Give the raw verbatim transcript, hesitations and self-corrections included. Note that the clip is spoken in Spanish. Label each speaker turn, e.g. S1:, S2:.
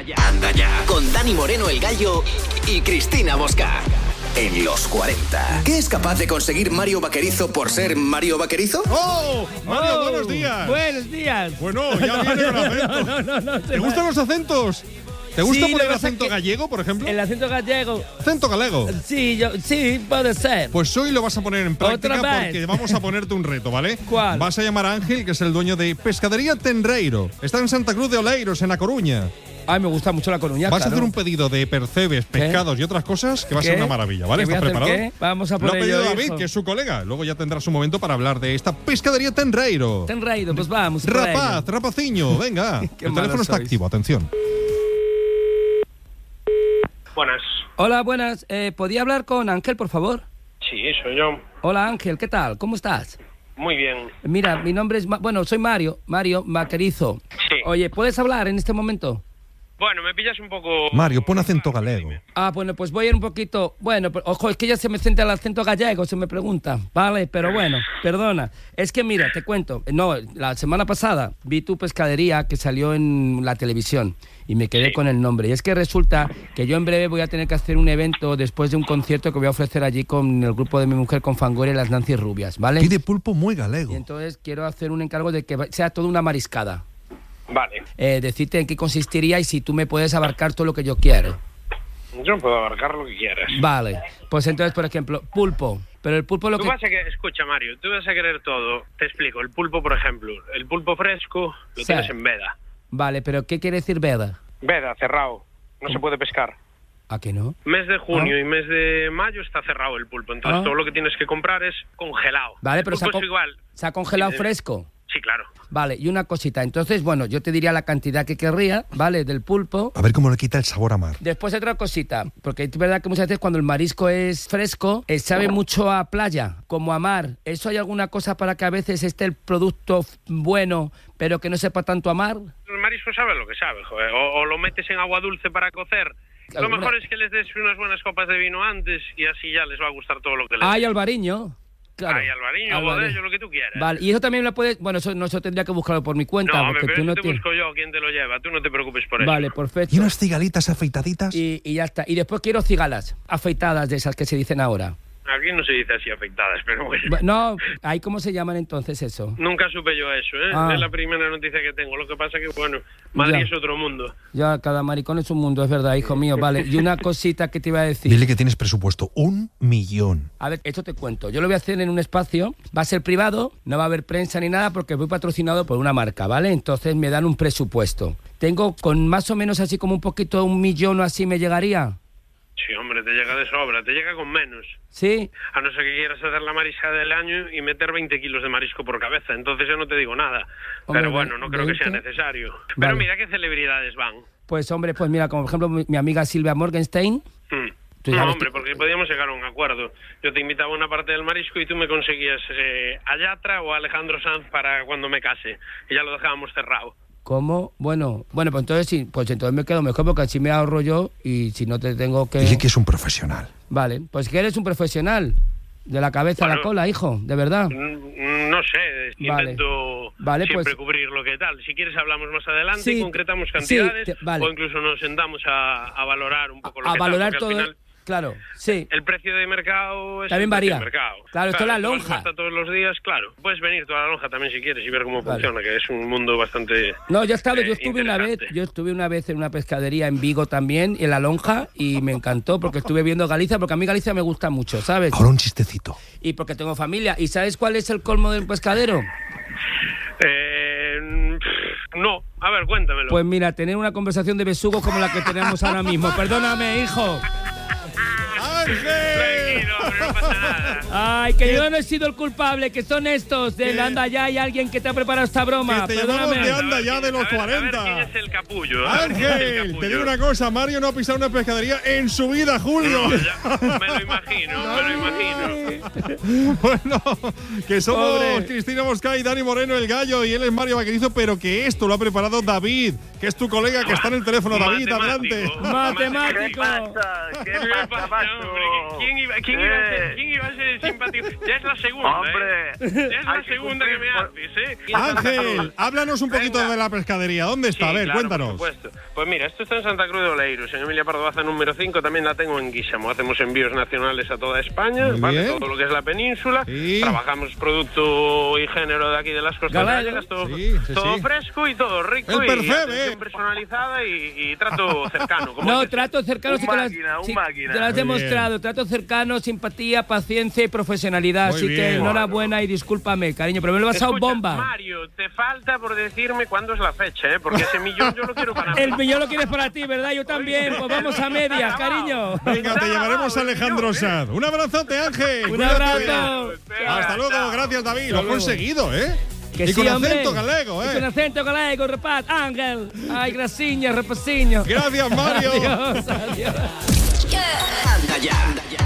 S1: ya. Anda ya. Con Dani Moreno el Gallo y Cristina Mosca. En los cuarenta. ¿Qué es capaz de conseguir Mario Vaquerizo por ser Mario Vaquerizo?
S2: ¡Oh! Mario,
S3: Oh,
S2: buenos días.
S3: Buenos días.
S2: Bueno, ya viene con acento.
S3: No, no, no, no,
S2: ¿Te gustan los acentos? ¿Te gusta
S3: Sí,
S2: poner
S3: lo que pasa
S2: acento
S3: es que
S2: gallego, por ejemplo?
S3: El acento gallego.
S2: ¿Acento galego?
S3: Sí, yo, sí, puede ser.
S2: Pues hoy lo vas a poner en práctica
S3: ¿Otra vez?
S2: porque vamos a ponerte un reto, ¿vale?
S3: ¿Cuál?
S2: Vas a llamar a Ángel, que es el dueño de Pescadería Tenreiro. Está en Santa Cruz de Oleiros, en A Coruña.
S3: Ay, me gusta mucho La Coruña,
S2: Vas
S3: claro.
S2: a hacer un pedido de percebes, pescados y otras cosas que va a ser
S3: ¿Qué?
S2: una maravilla, ¿vale?
S3: ¿Qué voy a
S2: ¿Estás
S3: hacer
S2: preparado?
S3: qué? Vamos a por
S2: Lo ha pedido
S3: ello,
S2: David,
S3: hijo.
S2: que es su colega. Luego ya tendrás un momento para hablar de esta Pescadería Tenreiro.
S3: Ten reído, pues vamos. por
S2: Rapaz,
S3: ello.
S2: rapaciño, venga.
S3: Qué
S2: El teléfono
S3: malos
S2: está
S3: sois.
S2: activo, atención.
S4: Buenas.
S3: Hola, buenas. Eh, ¿Podría hablar con Ángel, por favor?
S4: Sí, soy yo.
S3: Hola, Ángel, ¿qué tal? ¿Cómo estás?
S4: Muy bien.
S3: Mira, mi nombre es... Ma- bueno, soy Mario, Mario Vaquerizo.
S4: Sí.
S3: Oye, ¿puedes hablar en este momento?
S4: Bueno, me pillas un poco...
S2: Mario, pon acento galego.
S3: Ah, bueno, pues voy a ir un poquito... Bueno, pero, ojo, es que ya se me centra el acento gallego, se me pregunta. Vale, pero bueno, perdona. Es que mira, te cuento. No, la semana pasada vi tu pescadería que salió en la televisión y me quedé
S4: Sí.
S3: con el nombre. Y es que resulta que yo en breve voy a tener que hacer un evento después de un concierto que voy a ofrecer allí con el grupo de mi mujer, con Fangoria y las Nancy Rubias, ¿vale?
S2: Pide pulpo muy galego.
S3: Y entonces quiero hacer un encargo de que va- sea toda una mariscada.
S4: Vale.
S3: Eh, decirte en qué consistiría y si tú me puedes abarcar todo lo que yo quiero.
S4: Yo puedo abarcar lo que quieras.
S3: Vale, pues entonces, por ejemplo, pulpo. Pero el pulpo lo
S4: Tú
S3: que...
S4: vas a que... Escucha, Mario, tú vas a querer todo. Te explico. El pulpo, por ejemplo. El pulpo fresco lo
S3: Sí.
S4: tienes en veda.
S3: Vale, pero ¿qué quiere decir veda?
S4: Veda, cerrado. No se puede pescar.
S3: ¿A qué no?
S4: Mes de junio
S3: Ah.
S4: y mes de mayo está cerrado el pulpo. Entonces
S3: Ah.
S4: todo lo que tienes que comprar es congelado.
S3: Vale,
S4: El
S3: pero se ha,
S4: pulpo es
S3: con-
S4: igual.
S3: se ha congelado
S4: Sí,
S3: fresco.
S4: Sí, claro.
S3: Vale, y una cosita. Entonces, bueno, yo te diría la cantidad que querría, ¿vale? Del pulpo.
S2: A ver cómo le quita el sabor a mar.
S3: Después otra cosita, porque es verdad que muchas veces cuando el marisco es fresco, eh, sabe mucho a playa, como a mar. ¿Eso hay alguna cosa para que a veces esté el producto f- bueno, pero que no sepa tanto a mar?
S4: El marisco sabe lo que sabe, joder. O, o lo metes en agua dulce para cocer. Lo
S3: Alguna-
S4: mejor es que les des unas buenas copas de vino antes y así ya les va a gustar todo lo que les
S3: Ay,
S4: des.
S3: albariño. Claro.
S4: Ay, albariño,
S3: Albariño.
S4: bodello, lo que tú quieras.
S3: Vale, y eso también lo puedes... Bueno, eso, no, eso tendría que buscarlo por mi cuenta,
S4: No, hombre,
S3: porque
S4: pero
S3: tú no
S4: eso te
S3: tienes...
S4: busco yo quién te lo lleva. Tú no te preocupes por eso.
S3: Vale, perfecto.
S2: ¿Y unas cigalitas afeitaditas?
S3: Y, y ya está. Y después quiero cigalas afeitadas de esas que se dicen ahora.
S4: Aquí no se dice así afectadas, pero bueno.
S3: Bu- No, ¿ahí cómo se llaman entonces eso?
S4: Nunca supe yo eso, ¿eh?
S3: Ah.
S4: Es la primera noticia que tengo. Lo que pasa que, bueno, Madrid
S3: Ya.
S4: es otro mundo.
S3: Ya, cada maricón es un mundo, es verdad, hijo mío. Vale, y una cosita que te iba a decir.
S2: Dile que tienes presupuesto un millón.
S3: A ver, esto te cuento. Yo lo voy a hacer en un espacio, va a ser privado, no va a haber prensa ni nada porque voy patrocinado por una marca, ¿vale? Entonces me dan un presupuesto. Tengo con más o menos así como un poquito, un millón o así me llegaría.
S4: Sí, hombre, te llega de sobra. Te llega con menos.
S3: ¿Sí?
S4: A no ser que quieras hacer la marisca del año y meter veinte kilos de marisco por cabeza. Entonces yo no te digo nada.
S3: Hombre,
S4: Pero bueno, no creo que sea
S3: veinte.
S4: necesario.
S3: Vale.
S4: Pero mira qué celebridades van.
S3: Pues hombre, pues mira, como por ejemplo mi, mi amiga Silvia Morgenstein.
S4: Hmm.
S3: Tú
S4: No,
S3: sabes
S4: hombre,
S3: que-
S4: porque podíamos llegar a un acuerdo. Yo te invitaba a una parte del marisco y tú me conseguías eh, a Yatra o a Alejandro Sanz para cuando me case. Y ya lo dejábamos cerrado.
S3: ¿Cómo? Bueno, bueno, pues entonces sí, pues entonces me quedo mejor porque así me ahorro yo y si no te tengo que...
S2: Dile que es un profesional.
S3: Vale, pues que eres un profesional. De la cabeza a la
S4: Bueno.
S3: cola, hijo, de verdad.
S4: Mm, No sé,
S3: Vale.
S4: intento
S3: Vale,
S4: siempre
S3: pues-
S4: cubrir lo que tal. Si quieres hablamos más adelante
S3: Sí,
S4: y concretamos
S3: sí,
S4: cantidades
S3: te- vale.
S4: o incluso nos sentamos a, a valorar un poco lo
S3: A
S4: que
S3: valorar
S4: tal,
S3: todo...
S4: porque al final
S3: Claro, sí.
S4: el precio de mercado es
S3: También
S4: el precio
S3: varía.
S4: de mercado.
S3: Claro, esto es la
S4: tú vas
S3: lonja.
S4: hasta todos los días, claro. Puedes venir toda la lonja también si quieres y ver cómo
S3: Vale.
S4: funciona, que es un mundo bastante...
S3: No, yo he estado,
S4: eh,
S3: yo estuve una vez,
S4: interesante.
S3: yo estuve una vez en una pescadería en Vigo también, en La Lonja, y me encantó porque estuve viendo Galicia, porque a mí Galicia me gusta mucho, ¿sabes?
S2: Ahora un chistecito.
S3: Y porque tengo familia. ¿Y sabes cuál es el colmo del pescadero?
S4: Eh, pff, no, a ver, cuéntamelo.
S3: Pues mira, tener una conversación de besugos como la que tenemos ahora mismo. Perdóname, hijo.
S4: Tranquilo, hombre, no pasa nada.
S3: Ay, que yo no he sido el culpable, que son estos del
S2: ¿Qué?
S3: anda ya, hay alguien que te ha preparado esta broma.
S2: Que te
S3: Perdóname.
S2: llamamos de
S4: A ver
S2: anda ya
S4: quién-
S2: de los
S4: a ver- a ver
S2: cuarenta.
S4: quién es el capullo. a ver quién es el
S2: Ángel, te
S4: capullo.
S2: digo una cosa, Mario no ha pisado una pescadería en su vida, Julio.
S4: No, ya, me lo imagino, me lo imagino.
S2: Bueno, que somos
S3: Pobre.
S2: Cristina Mosca y Dani Moreno, el gallo, y él es Mario Vaquerizo, pero que esto lo ha preparado David, que es tu colega que está en el teléfono. David,
S4: Matemático.
S2: adelante.
S3: Matemático.
S5: ¿Qué pasa? ¿Qué
S4: ¿Qué
S5: pasa,
S4: pasa,
S5: macho?
S4: hombre? ¿Quién iba, quién iba iba a ser, ¿quién iba a ser el simpático? Ya es la segunda,
S5: Hombre,
S4: ¿eh? Ya es la
S5: hay que
S4: segunda que me
S5: cumplir
S4: haces, ¿eh?
S2: Ángel, háblanos un poquito
S4: Venga.
S2: de la pescadería. ¿Dónde está?
S4: Sí,
S2: a ver,
S4: claro,
S2: cuéntanos.
S4: Por supuesto. Pues mira, esto está en Santa Cruz de Oleiros, en Emilia Pardo Baza número cinco, también la tengo en Guísamo. Hacemos envíos nacionales a toda España,
S2: Muy
S4: ¿vale?
S2: bien.
S4: Todo lo que es la península.
S2: Sí.
S4: Trabajamos producto y género de aquí de las costas
S3: Galego.
S4: gallegas, todo,
S2: Sí, sí,
S4: todo
S2: sí.
S4: fresco y todo rico.
S2: El
S4: y
S2: Percebe.
S4: atención personalizada y, y trato cercano. Como
S3: No,
S4: este.
S3: trato cercano.
S5: Un
S3: sí que lo has-
S5: máquina, un
S3: sí,
S5: máquina.
S3: Te lo has
S2: Muy
S3: demostrado. Trato cercano, simpatía, paciencia y profesionalidad.
S2: Muy
S3: Así
S2: bien.
S3: que enhorabuena y discúlpame, cariño, pero me lo he pasado
S4: Escucha,
S3: bomba.
S4: Mario, te falta por decirme cuándo es la fecha, ¿eh? Porque ese millón yo lo quiero para mí.
S3: El millón lo quieres para ti, ¿verdad? Yo también. Pues vamos a medias, cariño.
S2: Venga, te
S4: Está
S2: llevaremos a
S4: grabado,
S2: Alejandro
S4: tío, ¿eh?
S2: Sanz. Un abrazote, Ángel.
S3: Un
S2: Cuídate.
S3: abrazo.
S2: Hasta luego, gracias, David. Lo has
S3: luego.
S2: conseguido, ¿eh?
S3: Que
S2: y
S3: sí,
S2: con
S3: hombre.
S2: acento galego,
S3: Y con
S2: ¿eh?
S3: acento galego, repat, Ángel. Ay, graciña, repasiño.
S2: Gracias, Mario.
S3: Adiós, adiós.
S1: Anda ya.